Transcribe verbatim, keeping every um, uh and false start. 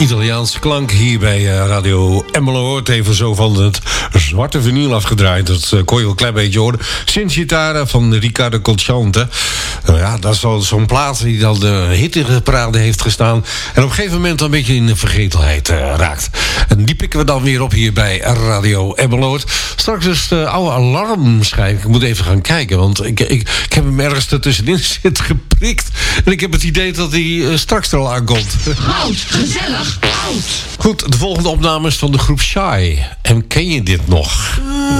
Italiaanse klank hier bij uh, Radio Emmeloord. Even zo van het zwarte vinyl afgedraaid. Dat uh, kon je wel een klein beetje horen. Sincitara van Riccardo Cocciante. Nou ja, dat is wel zo'n plaat die dan de hitteparade heeft gestaan. En op een gegeven moment een beetje in de vergetelheid uh, raakt. En die pikken we dan weer op hier bij Radio Emmeloord. Straks is de oude alarmschijf. Ik moet even gaan kijken, want ik, ik, ik heb hem ergens ertussenin zitten geprikt. En ik heb het idee dat hij uh, straks er al aankomt. Oud, gezellig, oud. Goed, de volgende opname is van de groep Shy. En ken je dit nog?